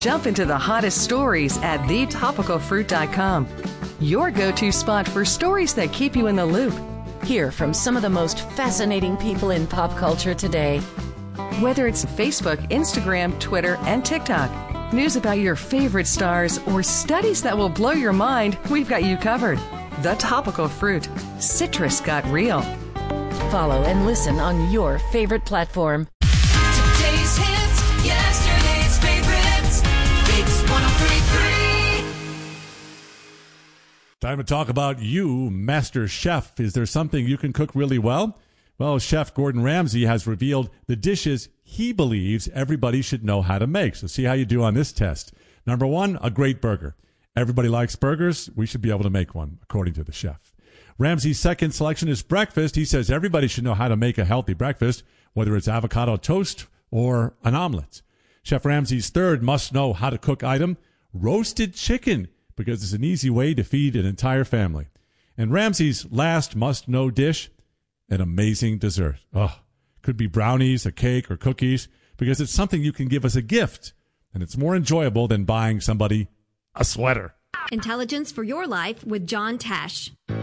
Jump into the hottest stories at thetopicalfruit.com. Your go-to spot for stories that keep you in the loop. Hear from some of the most fascinating people in pop culture today. Whether it's Facebook, Instagram, Twitter, and TikTok, news about your favorite stars, or studies that will blow your mind, we've got you covered. The Topical Fruit. Citrus got real. Follow and listen on your favorite platform. Today's hits, yesterday's favorites. Mix 103.3. Time to talk about you, Master Chef. Is there something you can cook really well? Well, Chef Gordon Ramsay has revealed the dishes he believes everybody should know how to make. So see how you do on this test. Number one, a great burger. Everybody likes burgers. We should be able to make one, according to the chef. Ramsay's second selection is breakfast. He says everybody should know how to make a healthy breakfast, whether it's avocado toast or an omelet. Chef Ramsay's third must-know how-to-cook item, roasted chicken, because it's an easy way to feed an entire family. And Ramsay's last must-know dish, an amazing dessert. Could be brownies, a cake, or cookies, because it's something you can give as a gift, and it's more enjoyable than buying somebody a sweater. Intelligence for your life with John Tash.